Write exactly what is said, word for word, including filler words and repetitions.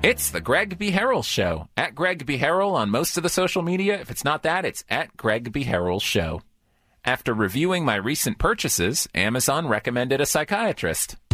It's the Greg B. Harrell Show. At Greg B. Harrell on most of the social media. If it's not that, it's at Greg B. Harrell Show. After reviewing my recent purchases, Amazon recommended a psychiatrist.